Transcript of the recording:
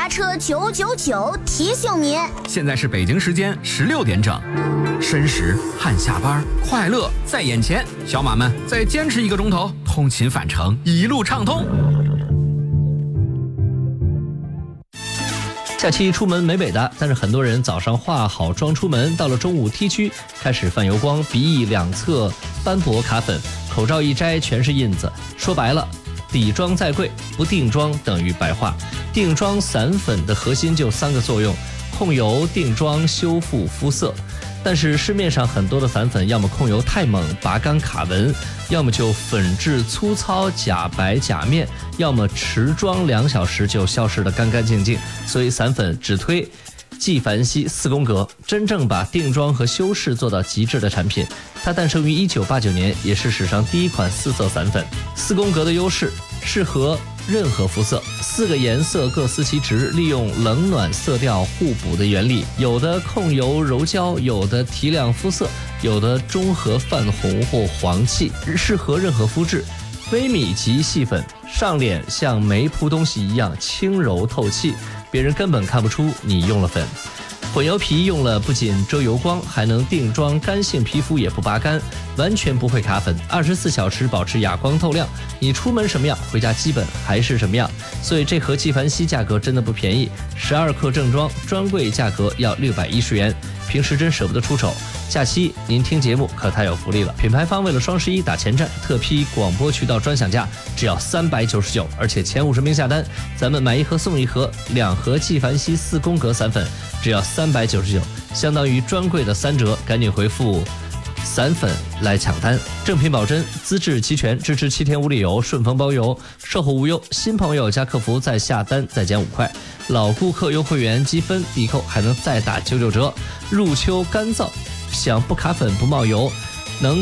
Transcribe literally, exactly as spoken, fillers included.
牙车九九九提醒您， 现在是北京时间十六点整，申时汗下班，快乐在眼前，小马们再坚持一个钟头，通勤返程一路畅通。 假期出门美美的，但是很多人早上化好妆出门，到了中午 T 区开始泛油光，鼻翼两侧斑驳卡粉，口罩一摘全是印子。说白了，底妆再贵，不定妆等于白化。定妆散粉的核心就三个作用：控油、定妆、修复肤色。但是市面上很多的散粉，要么控油太猛拔干卡纹，要么就粉质粗糙假白假面，要么持妆两小时就消失得干干净净。所以散粉只推纪梵希四宫格，真正把定妆和修饰做到极致的产品。它诞生于一九八九年，也是史上第一款四色散粉。四宫格的优势，适合任何肤色，四个颜色各司其职，利用冷暖色调互补的原理，有的控油柔焦，有的提亮肤色，有的中和泛红或黄气，适合任何肤质。微米级细粉，上脸像没铺东西一样轻柔透气，别人根本看不出你用了粉。混油皮用了不仅遮油光，还能定妆，干性皮肤也不拔干，完全不会卡粉，二十四小时保持哑光透亮。你出门什么样，回家基本还是什么样。所以这盒纪梵希价格真的不便宜，十二克正装专柜价格要六百一十元，平时真舍不得出手。假期您听节目可太有福利了，品牌方为了双十一打前站，特批广播渠道专享价只要三百九十九，而且前五十名下单，咱们买一盒送一盒，两盒纪梵希四宫格散粉只要三百九十九，相当于专柜的三折，赶紧回复散粉来抢单。正品保真，资质齐全，支持七天无理由，顺丰包邮，售后无忧。新朋友加客服再下单再减五块，老顾客优惠员积分抵扣还能再打九九折。入秋干燥，想不卡粉不冒油，